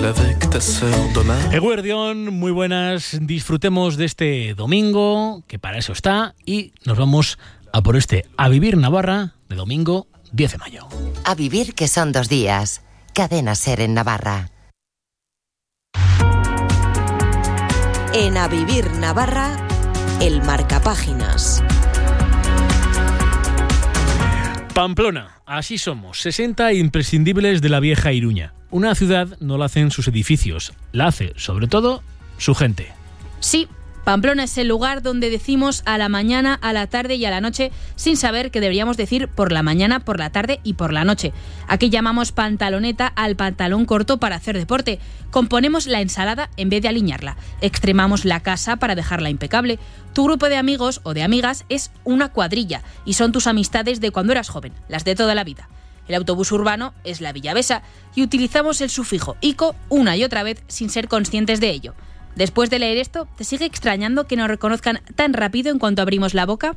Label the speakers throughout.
Speaker 1: Eguerdión, muy buenas, disfrutemos de este domingo, que para eso está, y nos vamos a por este A Vivir Navarra de domingo 10 de mayo.
Speaker 2: A vivir, que son 2 días. Cadena SER en Navarra.
Speaker 3: En A Vivir Navarra, el marcapáginas.
Speaker 1: Pamplona, así somos, 60 imprescindibles de la vieja Iruña. Una ciudad no la hacen sus edificios, la hace, sobre todo, su gente.
Speaker 4: Sí, Pamplona es el lugar donde decimos a la mañana, a la tarde y a la noche, sin saber que deberíamos decir por la mañana, por la tarde y por la noche. Aquí llamamos pantaloneta al pantalón corto para hacer deporte. Componemos la ensalada en vez de aliñarla. Extremamos la casa para dejarla impecable. Tu grupo de amigos o de amigas es una cuadrilla y son tus amistades de cuando eras joven, las de toda la vida. El autobús urbano es la villavesa y utilizamos el sufijo ico una y otra vez sin ser conscientes de ello. Después de leer esto, ¿te sigue extrañando que nos reconozcan tan rápido en cuanto abrimos la boca?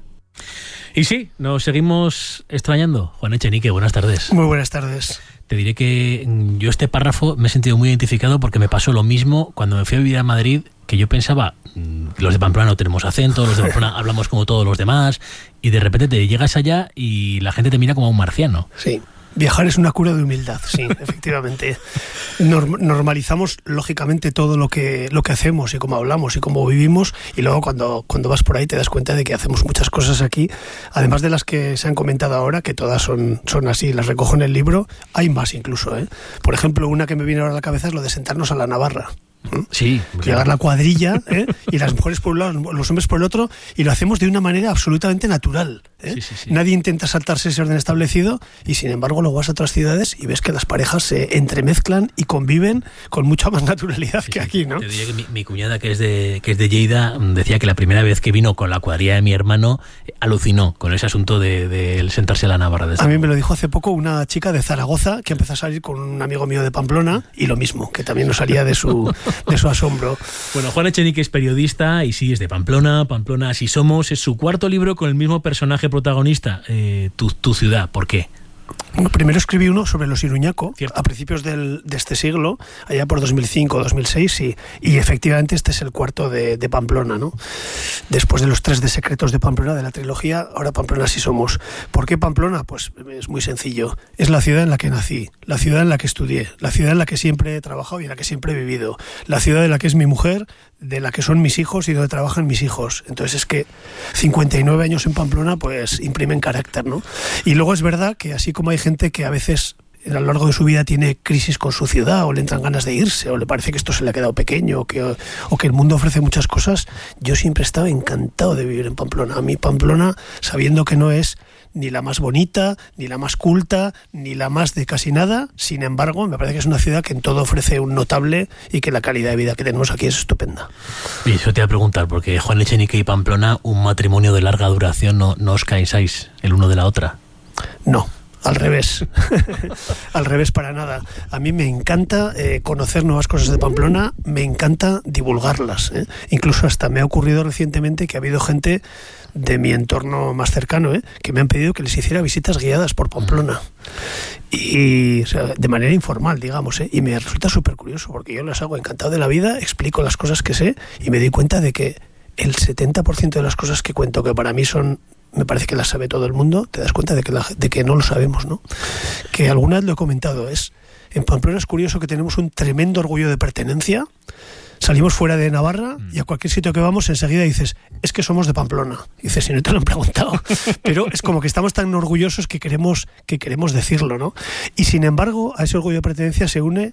Speaker 1: Y sí, nos seguimos extrañando. Juan Echenique, buenas tardes.
Speaker 5: Muy buenas tardes.
Speaker 1: Te diré que yo este párrafo me he sentido muy identificado porque me pasó lo mismo cuando me fui a vivir a Madrid, que yo pensaba, los de Pamplona no tenemos acento, los de Pamplona hablamos como todos los demás, y de repente te llegas allá y la gente te mira como a un marciano.
Speaker 5: Sí. Viajar es una cura de humildad, sí, efectivamente. Normalizamos, lógicamente, todo lo que hacemos y cómo hablamos y cómo vivimos, y luego cuando vas por ahí te das cuenta de que hacemos muchas cosas aquí, además de las que se han comentado ahora, que todas son así, las recojo en el libro, hay más incluso, ¿eh? Por ejemplo, una que me viene ahora a la cabeza es lo de sentarnos a la Navarra.
Speaker 1: Sí,
Speaker 5: llegar la cuadrilla, y las mujeres por un lado, los hombres por el otro, y lo hacemos de una manera absolutamente natural, ¿eh?
Speaker 1: Sí.
Speaker 5: Nadie intenta saltarse ese orden establecido, y sin embargo luego vas a otras ciudades y ves que las parejas se entremezclan y conviven con mucha más naturalidad que aquí, ¿no?
Speaker 1: Te diría que mi cuñada, que es de Lleida, decía que la primera vez que vino con la cuadrilla de mi hermano alucinó con ese asunto de sentarse a la Navarra.
Speaker 5: A mí me lo dijo hace poco una chica de Zaragoza que empezó a salir con un amigo mío de Pamplona, y lo mismo, que también no salía de su asombro.
Speaker 1: Bueno, Juan Echenique es periodista y sí, es de Pamplona, Así somos, es su cuarto libro con el mismo personaje protagonista, tu ciudad. ¿Por qué?
Speaker 5: Bueno, primero escribí uno sobre los iruñaco, a principios de este siglo, allá por 2005 o 2006, y efectivamente este es el cuarto de Pamplona, ¿no? Después de los 3 de secretos de Pamplona, de la trilogía, ahora Pamplona así somos. ¿Por qué Pamplona? Pues es muy sencillo. Es la ciudad en la que nací, la ciudad en la que estudié, la ciudad en la que siempre he trabajado y en la que siempre he vivido, la ciudad en la que es mi mujer, de la que son mis hijos y donde trabajan mis hijos. Entonces es que 59 años en Pamplona pues imprimen carácter, ¿no? Y luego es verdad que así como hay gente que a veces a lo largo de su vida tiene crisis con su ciudad, o le entran ganas de irse, o le parece que esto se le ha quedado pequeño, o que el mundo ofrece muchas cosas, yo siempre he estado encantado de vivir en Pamplona. A mí Pamplona, sabiendo que no es ni la más bonita, ni la más culta, ni la más de casi nada, sin embargo, me parece que es una ciudad que en todo ofrece un notable, y que la calidad de vida que tenemos aquí es estupenda.
Speaker 1: Y eso te iba a preguntar, porque Juan Echenique y Pamplona, un matrimonio de larga duración, ¿no os cansáis el uno de la otra?
Speaker 5: No. Al revés, al revés para nada. A mí me encanta conocer nuevas cosas de Pamplona, me encanta divulgarlas, ¿eh? Incluso hasta me ha ocurrido recientemente que ha habido gente de mi entorno más cercano, que me han pedido que les hiciera visitas guiadas por Pamplona. Y o sea, de manera informal, digamos, y me resulta súper curioso, porque yo las hago encantado de la vida, explico las cosas que sé, y me doy cuenta de que el 70% de las cosas que cuento, que para mí son, me parece que las sabe todo el mundo, te das cuenta de que no lo sabemos, ¿no? Que alguna vez lo he comentado, en Pamplona es curioso que tenemos un tremendo orgullo de pertenencia. Salimos fuera de Navarra y a cualquier sitio que vamos enseguida dices, es que somos de Pamplona. Y dices, si no te lo han preguntado. Pero es como que estamos tan orgullosos que queremos decirlo, ¿no? Y sin embargo, a ese orgullo de pertenencia se une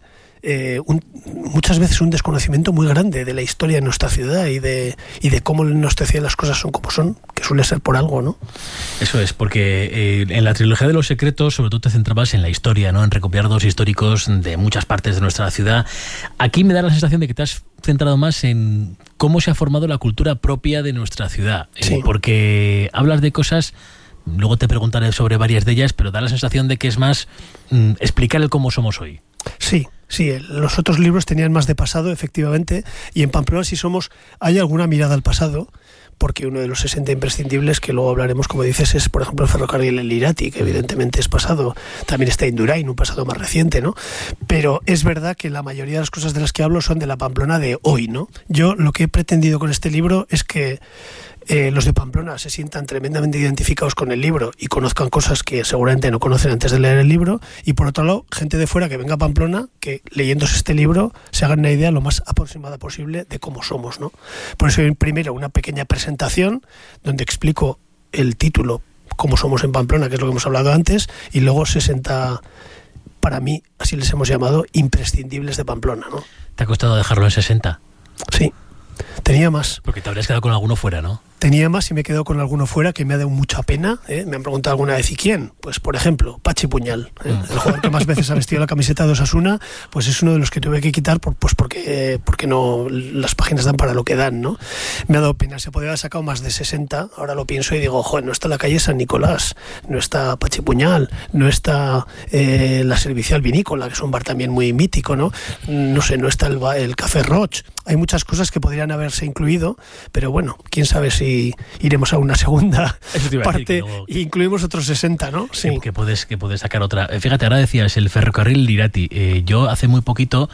Speaker 5: muchas veces un desconocimiento muy grande de la historia de nuestra ciudad y de cómo en nuestra ciudad las cosas son como son, que suele ser por algo, ¿no?
Speaker 1: Eso es, porque en la trilogía de los secretos sobre todo te centrabas en la historia, ¿no? En recopilar datos históricos de muchas partes de nuestra ciudad. Aquí me da la sensación de que te has centrado más en cómo se ha formado la cultura propia de nuestra ciudad,
Speaker 5: sí.
Speaker 1: Porque hablas de cosas, luego te preguntaré sobre varias de ellas, pero da la sensación de que es más explicar el cómo somos hoy.
Speaker 5: Sí, Sí, los otros libros tenían más de pasado, efectivamente, y en Pamplona hay alguna mirada al pasado, porque uno de los 60 imprescindibles, que luego hablaremos, como dices, es, por ejemplo, el ferrocarril El Irati, que evidentemente es pasado. También está Indurain, un pasado más reciente, ¿no? Pero es verdad que la mayoría de las cosas de las que hablo son de la Pamplona de hoy, ¿no? Yo lo que he pretendido con este libro es que los de Pamplona se sientan tremendamente identificados con el libro y conozcan cosas que seguramente no conocen antes de leer el libro, y por otro lado, gente de fuera que venga a Pamplona, que leyéndose este libro se hagan una idea lo más aproximada posible de cómo somos, ¿no? Por eso primero una pequeña presentación donde explico el título, cómo somos en Pamplona, que es lo que hemos hablado antes, y luego 60, para mí, así les hemos llamado, imprescindibles de Pamplona, ¿no?
Speaker 1: ¿Te ha costado dejarlo en 60?
Speaker 5: Sí. Tenía más.
Speaker 1: Porque te habrías quedado con alguno fuera, ¿no?
Speaker 5: Tenía más y me he quedado con alguno fuera que me ha dado mucha pena. Me han preguntado alguna vez, ¿y quién? Pues, por ejemplo, Pachi Puñal. El jugador que más veces ha vestido la camiseta de Osasuna, pues es uno de los que tuve que quitar porque no, las páginas dan para lo que dan, ¿no? Me ha dado pena. Se podría haber sacado más de 60. Ahora lo pienso y digo, joder, no está la calle San Nicolás, no está Pachi Puñal, no está la Servicial Vinícola, que es un bar también muy mítico, ¿no? No sé, no está el Café Roch. Hay muchas cosas que podrían haberse incluido, pero bueno, quién sabe si iremos a una segunda parte e incluimos otros 60, ¿no? Sí.
Speaker 1: Que puedes sacar otra. Fíjate, ahora decías el ferrocarril Irati. Yo hace muy poquito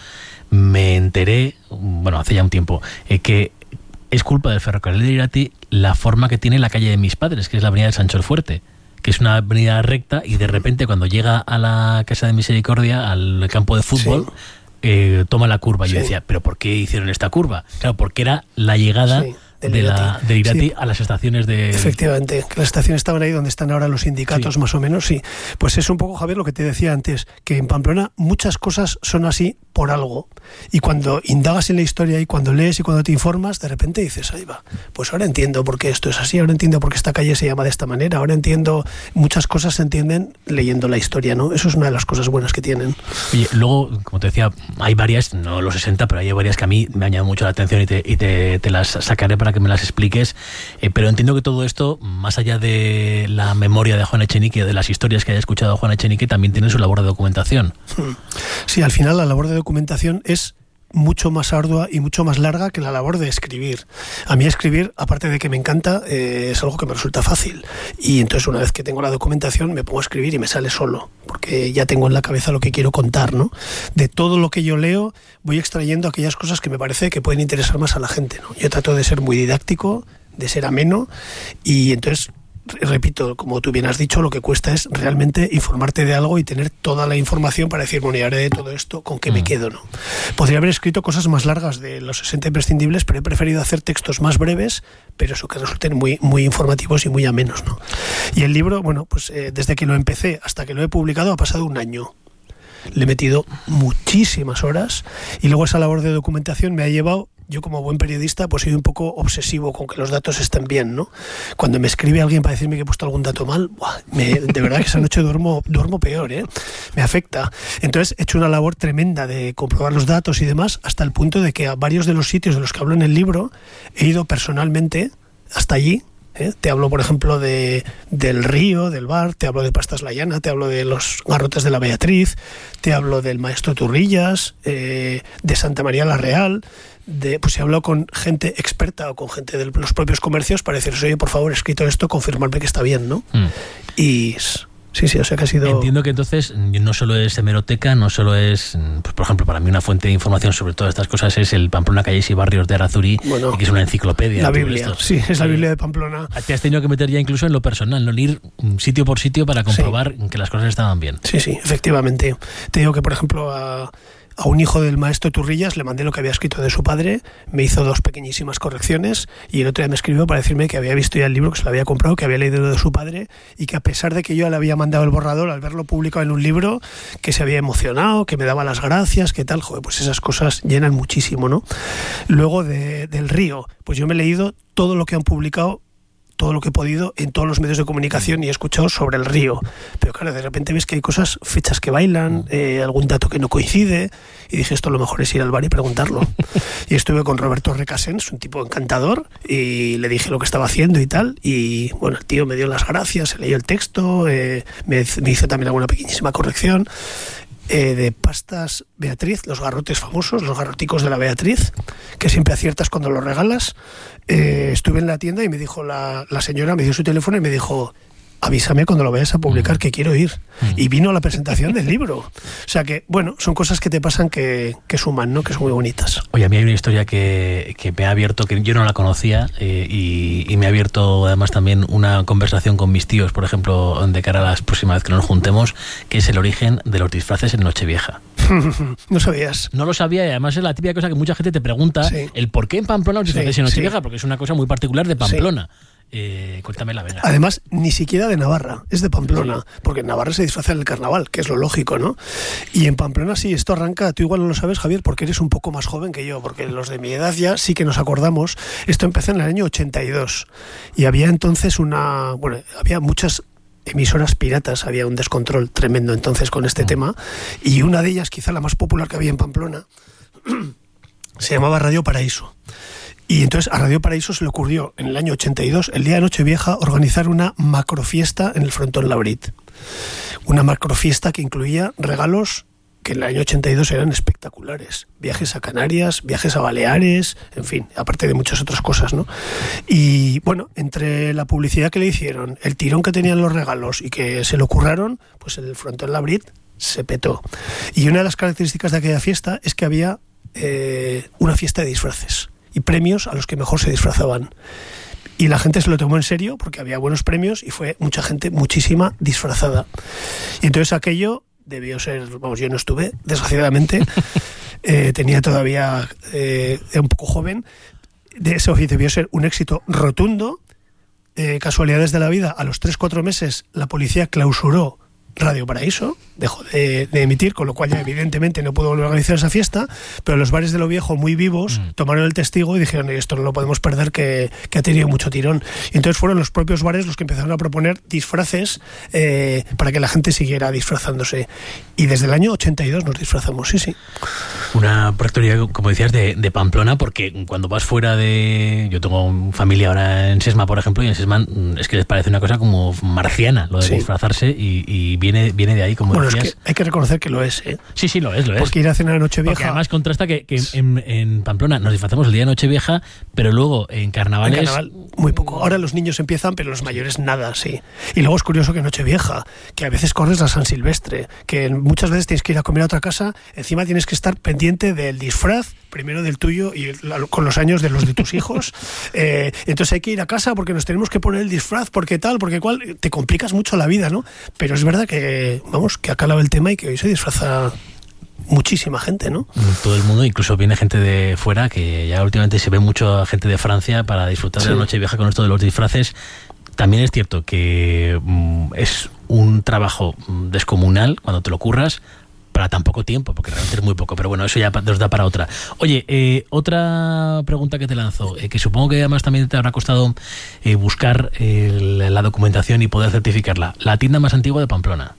Speaker 1: me enteré, bueno, hace ya un tiempo, que es culpa del ferrocarril Irati la forma que tiene la calle de mis padres, que es la avenida de Sancho el Fuerte, que es una avenida recta, y de repente cuando llega a la Casa de Misericordia, al campo de fútbol, sí, toma la curva. Sí. Yo decía, ¿pero por qué hicieron esta curva? Claro, porque era la llegada... Sí. De Irati, sí, a las estaciones de...
Speaker 5: Efectivamente, que las estaciones estaban ahí donde están ahora los sindicatos, sí, más o menos, sí. Pues es un poco, Javier, lo que te decía antes, que en Pamplona muchas cosas son así por algo, y cuando indagas en la historia y cuando lees y cuando te informas, de repente dices, ahí va, pues ahora entiendo por qué esto es así, ahora entiendo por qué esta calle se llama de esta manera, ahora entiendo, muchas cosas se entienden leyendo la historia, ¿no? Eso es una de las cosas buenas que tienen.
Speaker 1: Oye, luego, como te decía, hay varias, no los 60, pero hay varias que a mí me han llamado mucho la atención y te las sacaré para que me las expliques, pero entiendo que todo esto, más allá de la memoria de Juan Echenique, de las historias que haya escuchado Juan Echenique, también tiene su labor de documentación.
Speaker 5: Sí, al final la labor de documentación es mucho más ardua y mucho más larga que la labor de escribir. A mí escribir, aparte de que me encanta, es algo que me resulta fácil, y entonces una vez que tengo la documentación me pongo a escribir y me sale solo, porque ya tengo en la cabeza lo que quiero contar, ¿no? De todo lo que yo leo voy extrayendo aquellas cosas que me parece que pueden interesar más a la gente, ¿no? Yo trato de ser muy didáctico, de ser ameno, y entonces, repito, como tú bien has dicho, lo que cuesta es realmente informarte de algo y tener toda la información para decir, bueno, y haré de todo esto, ¿con qué me quedo, no? Podría haber escrito cosas más largas de los 60 imprescindibles, pero he preferido hacer textos más breves, pero eso, que resulten muy, muy informativos y muy amenos, ¿no? Y el libro, bueno, pues desde que lo empecé hasta que lo he publicado ha pasado un año. Le he metido muchísimas horas, y luego esa labor de documentación me ha llevado... Yo, como buen periodista, pues soy un poco obsesivo con que los datos estén bien, ¿no? Cuando me escribe alguien para decirme que he puesto algún dato mal, de verdad que esa noche duermo peor, ¿eh? Me afecta. Entonces he hecho una labor tremenda de comprobar los datos y demás, hasta el punto de que a varios de los sitios de los que hablo en el libro he ido personalmente hasta allí. Te hablo, por ejemplo, del río, del bar, te hablo de Pastas La Llana, te hablo de los garrotes de la Beatriz, te hablo del Maestro Turrillas, de Santa María la Real. Pues he hablado con gente experta o con gente de los propios comercios para decirles, oye, por favor, he escrito esto, confirmarme que está bien, ¿no? Y sí, o sea que ha sido...
Speaker 1: Entiendo que entonces no solo es hemeroteca, no solo es, pues, por ejemplo, para mí una fuente de información sobre todas estas cosas es el Pamplona, calles y barrios de Errázuriz, bueno, que es una enciclopedia.
Speaker 5: La Biblia, sí, es la Biblia de Pamplona.
Speaker 1: Te has tenido que meter ya incluso en lo personal, no ir sitio por sitio para comprobar que las cosas estaban bien.
Speaker 5: Sí, efectivamente. Te digo que, por ejemplo, a un hijo del Maestro Turrillas le mandé lo que había escrito de su padre, me hizo 2 pequeñísimas correcciones, y el otro día me escribió para decirme que había visto ya el libro, que se lo había comprado, que había leído lo de su padre, y que a pesar de que yo le había mandado el borrador al verlo publicado en un libro, que se había emocionado, que me daba las gracias, que tal, joder, pues esas cosas llenan muchísimo, ¿no? Luego del río, pues yo me he leído todo lo que han publicado, todo lo que he podido en todos los medios de comunicación, y he escuchado sobre el río, pero claro, de repente ves que hay cosas, fechas que bailan, algún dato que no coincide, y dije, esto lo mejor es ir al bar y preguntarlo. Y estuve con Roberto Recasens, un tipo encantador, y le dije lo que estaba haciendo y tal, y bueno, el tío me dio las gracias, se leyó el texto, me hizo también alguna pequeñísima corrección. de pastas Beatriz, los garrotes famosos, los garroticos de la Beatriz, que siempre aciertas cuando los regalas. Estuve en la tienda y me dijo la señora, me dio su teléfono y me dijo: avísame cuando lo vayas a publicar, que quiero ir. Y vino a la presentación del libro. O sea que, bueno, son cosas que te pasan que suman, ¿no? Que son muy bonitas.
Speaker 1: Oye, a mí hay una historia que me ha abierto, que yo no la conocía, y me ha abierto además también una conversación con mis tíos, por ejemplo, de cara a la próxima vez que nos juntemos, que es el origen de los disfraces en Nochevieja.
Speaker 5: ¿No sabías?
Speaker 1: No lo sabía, y además es la típica cosa que mucha gente te pregunta, el por qué en Pamplona los disfraces en Nochevieja, porque es una cosa muy particular de Pamplona. Cuéntamela, venga.
Speaker 5: Además, ni siquiera de Navarra, es de Pamplona, porque en Navarra se disfraza en el carnaval, que es lo lógico, ¿no? Y en Pamplona sí, esto arranca, tú igual no lo sabes, Javier, porque eres un poco más joven que yo, porque los de mi edad ya sí que nos acordamos. Esto empezó en el año 82 y había entonces había muchas emisoras piratas, había un descontrol tremendo entonces con este tema, y una de ellas, quizá la más popular que había en Pamplona, se llamaba Radio Paraíso. Y entonces a Radio Paraíso se le ocurrió en el año 82, el día de Nochevieja, organizar una macrofiesta en el Frontón Labrit. Una macrofiesta que incluía regalos que en el año 82 eran espectaculares. Viajes a Canarias, viajes a Baleares, en fin, aparte de muchas otras cosas, ¿no? Y bueno, entre la publicidad que le hicieron, el tirón que tenían los regalos y que se le ocurraron, pues el Frontón Labrit se petó. Y una de las características de aquella fiesta es que había una fiesta de disfraces y premios a los que mejor se disfrazaban. Y la gente se lo tomó en serio porque había buenos premios y fue mucha gente, muchísima, disfrazada. Y entonces aquello debió ser, yo no estuve, desgraciadamente, tenía todavía, era un poco joven, eso debió ser un éxito rotundo. Casualidades de la vida, a los 3-4 meses la policía clausuró Radio Paraíso, dejó de emitir, con lo cual ya evidentemente no pudo volver a organizar esa fiesta, pero los bares de Lo Viejo, muy vivos, tomaron el testigo y dijeron: esto no lo podemos perder, que ha tenido mucho tirón. Y entonces fueron los propios bares los que empezaron a proponer disfraces para que la gente siguiera disfrazándose. Y desde el año 82 nos disfrazamos, sí. Una
Speaker 1: practoría, como decías, de Pamplona, porque cuando vas fuera de... Yo tengo familia ahora en Sesma, por ejemplo, y en Sesma es que les parece una cosa como marciana, lo de disfrazarse, y viene de ahí, como decías.
Speaker 5: Es que hay que reconocer que lo es, ¿eh?
Speaker 1: Sí, lo es.
Speaker 5: Porque ir a cenar a Nochevieja...
Speaker 1: Porque además contrasta que en Pamplona nos disfrazamos el día de Nochevieja, pero luego en carnavales...
Speaker 5: En carnaval, muy poco. Ahora los niños empiezan, pero los mayores nada, sí. Y luego es curioso que Nochevieja, que a veces corres la San Silvestre, que muchas veces tienes que ir a comer a otra casa, encima tienes que estar pendiente del disfraz, primero del tuyo y con los años de los de tus hijos. Entonces hay que ir a casa porque nos tenemos que poner el disfraz, porque tal, porque cual. Te complicas mucho la vida, ¿no? Pero es verdad que ha calado el tema y que hoy se disfraza muchísima gente, ¿no?
Speaker 1: Todo el mundo, incluso viene gente de fuera, que ya últimamente se ve mucho gente de Francia para disfrutar de la Nochevieja con esto de los disfraces. También es cierto que es un trabajo descomunal cuando te lo curras, para tan poco tiempo, porque realmente es muy poco, pero bueno, eso ya nos da para otra. Oye, otra pregunta que te lanzo, que supongo que además también te habrá costado buscar la documentación y poder certificarla. La tienda más antigua de Pamplona.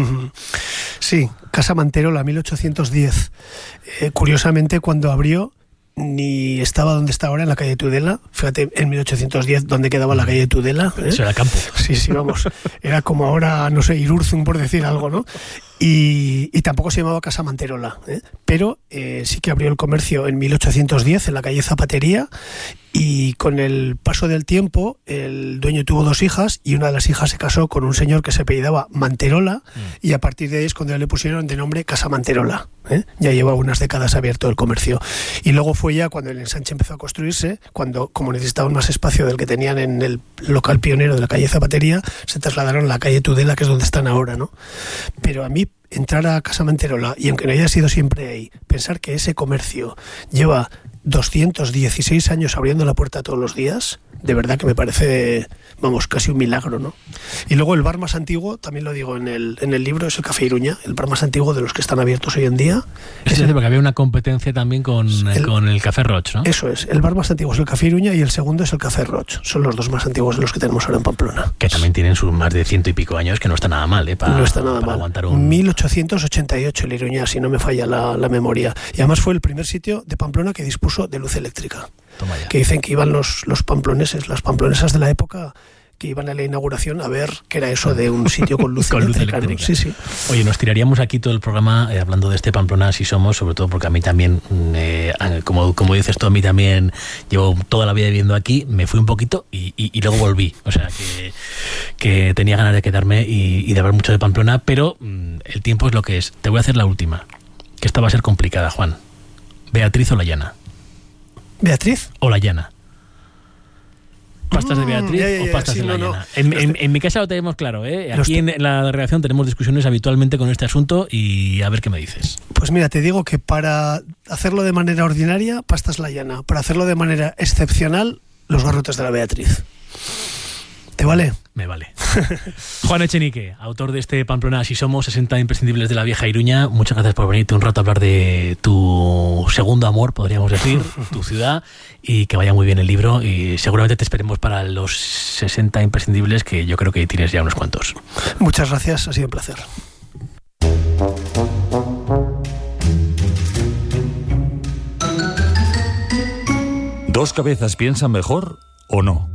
Speaker 5: Sí, Casa Manterola, 1810. Curiosamente, cuando abrió, ni estaba donde está ahora, en la calle Tudela. Fíjate, en 1810, donde quedaba la calle Tudela.
Speaker 1: Eso era campo.
Speaker 5: Sí, vamos. Era como ahora, no sé, Irurzun, por decir algo, ¿no? Y tampoco se llamaba Casa Manterola, pero sí que abrió el comercio en 1810 en la calle Zapatería, y con el paso del tiempo el dueño tuvo 2 hijas y una de las hijas se casó con un señor que se apellidaba Manterola, y a partir de ahí es cuando le pusieron de nombre Casa Manterola. Ya lleva unas décadas abierto el comercio. Y luego fue ya cuando el ensanche empezó a construirse, cuando, como necesitaban más espacio del que tenían en el local pionero de la calle Zapatería, se trasladaron a la calle Tudela, que es donde están ahora, ¿no? Pero a mí entrar a Casa Manterola, y aunque no haya sido siempre ahí, pensar que ese comercio lleva 216 años abriendo la puerta todos los días, de verdad que me parece, casi un milagro, ¿no? Y luego el bar más antiguo, también lo digo en el libro, es el Café Iruña, el bar más antiguo de los que están abiertos hoy en día.
Speaker 1: Es decir, porque había una competencia también con el Café Roig, ¿no?
Speaker 5: Eso es, el bar más antiguo es el Café Iruña y el segundo es el Café Roig. Son los 2 más antiguos de los que tenemos ahora en Pamplona.
Speaker 1: Que también tienen sus más de 100 y pico años, que no está nada mal,
Speaker 5: no está nada mal.
Speaker 1: Aguantar
Speaker 5: 1888 el Iruña, si no me falla la memoria. Y además fue el primer sitio de Pamplona que dispuso de luz eléctrica. Que dicen que iban los pamploneses, las pamplonesas de la época, que iban a la inauguración a ver qué era eso de un sitio con luz,
Speaker 1: electrónica.
Speaker 5: Sí, sí.
Speaker 1: Oye, nos tiraríamos aquí todo el programa hablando de este Pamplona Si Somos, sobre todo porque a mí también, como dices tú, a mí también llevo toda la vida viviendo aquí, me fui un poquito y luego volví. O sea, que tenía ganas de quedarme y de hablar mucho de Pamplona, pero el tiempo es lo que es. Te voy a hacer la última, que esta va a ser complicada, Juan. ¿Beatriz o la Llana?
Speaker 5: ¿Beatriz?
Speaker 1: O la Llana. ¿Pastas de Beatriz o pastas de la Llana? En mi casa lo tenemos claro, ¿eh? Aquí en la redacción tenemos discusiones habitualmente con este asunto y a ver qué me dices.
Speaker 5: Pues mira, te digo que para hacerlo de manera ordinaria, pastas la Llana. Para hacerlo de manera excepcional, los garrotes de la Beatriz. ¿Te vale?
Speaker 1: Me vale. Juan Echenique, autor de este Pamplona Si Somos, 60 imprescindibles de la vieja Iruña. Muchas gracias por venirte un rato a hablar de tu segundo amor, podríamos decir, tu ciudad, y que vaya muy bien el libro. Y seguramente te esperemos para los 60 imprescindibles, que yo creo que tienes ya unos cuantos.
Speaker 5: Muchas gracias, ha sido un placer.
Speaker 6: ¿Dos cabezas piensan mejor o no?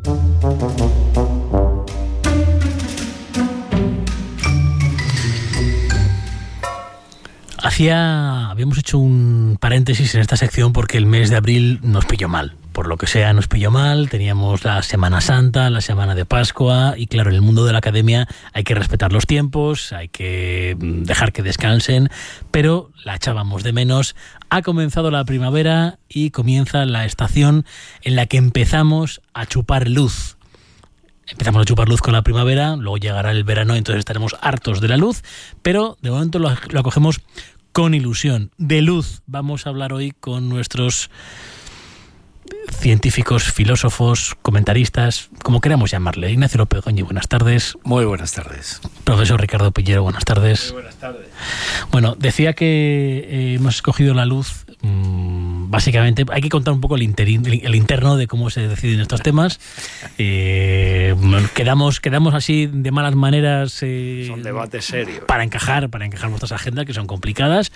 Speaker 1: Habíamos hecho un paréntesis en esta sección porque el mes de abril nos pilló mal. Por lo que sea, nos pilló mal. Teníamos la Semana Santa, la Semana de Pascua, y claro, en el mundo de la academia hay que respetar los tiempos, hay que dejar que descansen, pero la echábamos de menos. Ha comenzado la primavera y comienza la estación en la que empezamos a chupar luz. Empezamos a chupar luz con la primavera, luego llegará el verano, entonces estaremos hartos de la luz, pero de momento lo acogemos con ilusión. De luz vamos a hablar hoy con nuestros científicos, filósofos, comentaristas, como queramos llamarle. Ignacio López Goñi, buenas tardes.
Speaker 7: Muy buenas tardes.
Speaker 1: Profesor Ricardo Pillero, buenas tardes.
Speaker 7: Muy buenas tardes.
Speaker 1: Bueno, decía que hemos escogido la luz. Básicamente hay que contar un poco el interno de cómo se deciden estos temas. Quedamos así de malas maneras.
Speaker 7: Son debates serios.
Speaker 1: Para encajar vuestras agendas, que son complicadas.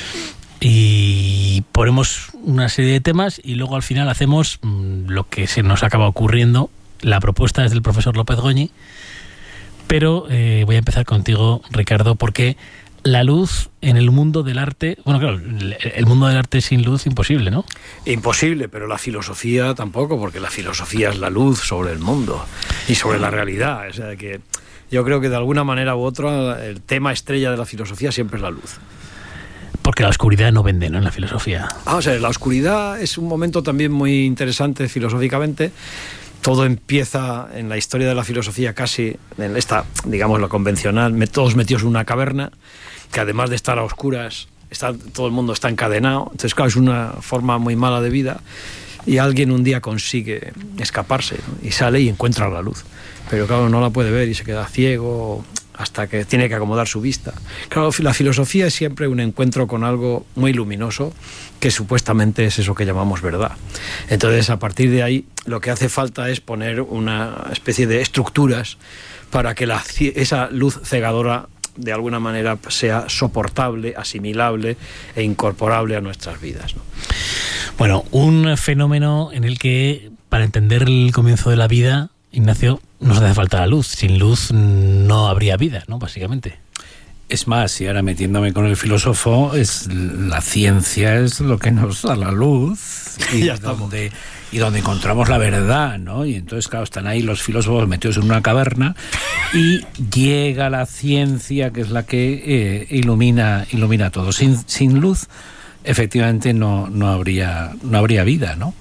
Speaker 1: Y ponemos una serie de temas y luego al final hacemos lo que se nos acaba ocurriendo. La propuesta es del profesor López Goñi, pero voy a empezar contigo, Ricardo, porque la luz en el mundo del arte, bueno, claro, el mundo del arte sin luz, imposible, ¿no?
Speaker 7: Imposible, pero la filosofía tampoco, porque la filosofía es la luz sobre el mundo y sobre la realidad. O sea que yo creo que de alguna manera u otra el tema estrella de la filosofía siempre es la luz.
Speaker 1: Porque la oscuridad no vende, ¿no?, en la filosofía.
Speaker 7: O sea, la oscuridad es un momento también muy interesante filosóficamente. Todo empieza en la historia de la filosofía casi, en esta, digamos, lo convencional, todos metidos en una caverna, que además de estar a oscuras, todo el mundo está encadenado. Entonces, claro, es una forma muy mala de vida. Y alguien un día consigue escaparse, ¿no?, y sale y encuentra la luz. Pero claro, no la puede ver y se queda ciego hasta que tiene que acomodar su vista. Claro, la filosofía es siempre un encuentro con algo muy luminoso, que supuestamente es eso que llamamos verdad. Entonces, a partir de ahí, lo que hace falta es poner una especie de estructuras para que esa luz cegadora de alguna manera sea soportable, asimilable e incorporable a nuestras vidas, ¿no?
Speaker 1: Bueno, un fenómeno en el que, para entender el comienzo de la vida, Ignacio, nos hace falta la luz. Sin luz no habría vida, ¿no?, básicamente.
Speaker 8: Es más, y ahora metiéndome con el filósofo, la ciencia es lo que nos da la luz y donde encontramos la verdad, ¿no? Y entonces, claro, están ahí los filósofos metidos en una caverna y llega la ciencia, que es la que ilumina todo. Sin luz, efectivamente, no habría vida, ¿no?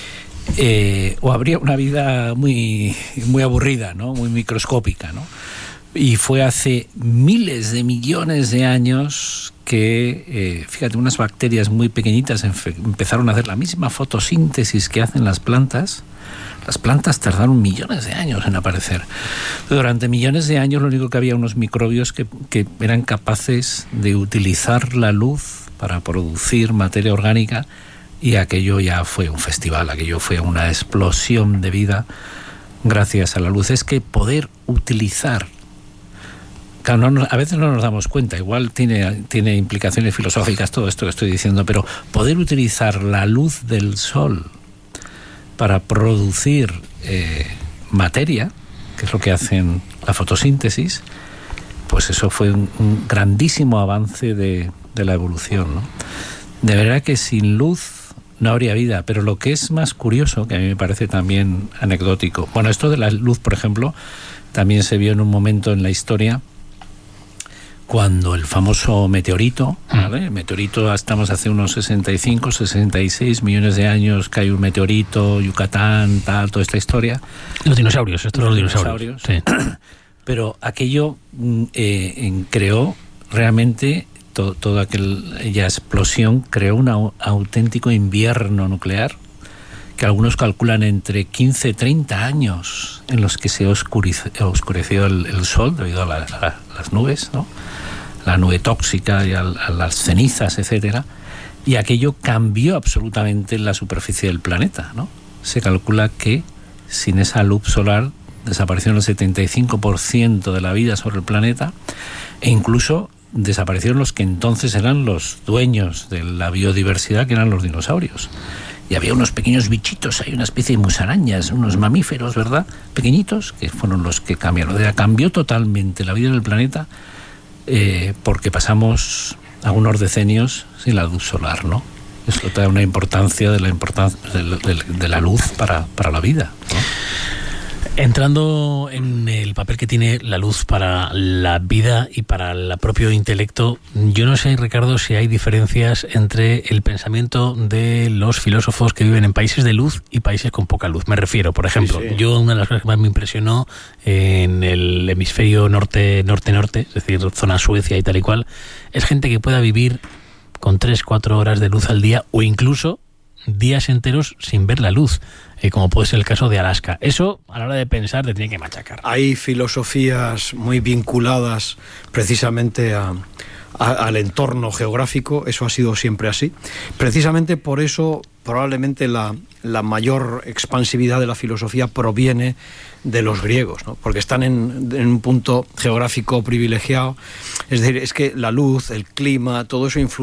Speaker 8: O habría una vida muy, muy aburrida, ¿no?, muy microscópica, ¿no? Y fue hace miles de millones de años que, fíjate, unas bacterias muy pequeñitas empezaron a hacer la misma fotosíntesis que hacen las plantas. Las plantas tardaron millones de años en aparecer. Durante millones de años lo único que había unos microbios que eran capaces de utilizar la luz para producir materia orgánica, y aquello ya fue un festival, aquello fue una explosión de vida gracias a la luz. Es que poder utilizar, claro, a veces no nos damos cuenta, igual tiene implicaciones filosóficas todo esto que estoy diciendo, pero poder utilizar la luz del sol para producir materia que es lo que hacen la fotosíntesis, pues eso fue un grandísimo avance de la evolución, ¿no? De verdad que sin luz no habría vida, pero lo que es más curioso, que a mí me parece también anecdótico, bueno, esto de la luz, por ejemplo, también se vio en un momento en la historia cuando el famoso meteorito, ¿vale? El meteorito, estamos hace unos 65, 66 millones de años, cae un meteorito, Yucatán, tal, toda esta historia.
Speaker 1: Los dinosaurios, estos son los dinosaurios. Sí.
Speaker 8: Pero aquello creó realmente toda aquella explosión, creó un auténtico invierno nuclear que algunos calculan entre 15 y 30 años en los que se oscureció el sol debido a las nubes, ¿no? La nube tóxica y a las cenizas, etcétera, y aquello cambió absolutamente la superficie del planeta, ¿no? Se calcula que sin esa luz solar desaparecieron el 75% de la vida sobre el planeta, e incluso desaparecieron los que entonces eran los dueños de la biodiversidad, que eran los dinosaurios. Y había unos pequeños bichitos, hay una especie de musarañas, unos mamíferos, ¿verdad?, pequeñitos, que fueron los que cambiaron. O sea, cambió totalmente la vida del planeta, porque pasamos algunos decenios sin la luz solar, ¿no? Esto da una importancia de la luz para la vida, ¿no?
Speaker 1: Entrando en el papel que tiene la luz para la vida y para el propio intelecto, yo no sé, Ricardo, si hay diferencias entre el pensamiento de los filósofos que viven en países de luz y países con poca luz. Me refiero, por ejemplo, sí. Yo una de las cosas que más me impresionó en el hemisferio norte-norte, es decir, zona Suecia y tal y cual, es gente que pueda vivir con 3-4 horas de luz al día o incluso días enteros sin ver la luz, como puede ser el caso de Alaska. Eso, a la hora de pensar, te tiene que machacar.
Speaker 7: Hay filosofías muy vinculadas precisamente al entorno geográfico, eso ha sido siempre así. Precisamente por eso, probablemente la mayor expansividad de la filosofía proviene de los griegos, ¿no? Porque están en un punto geográfico privilegiado. Es decir, es que la luz, el clima, todo eso influye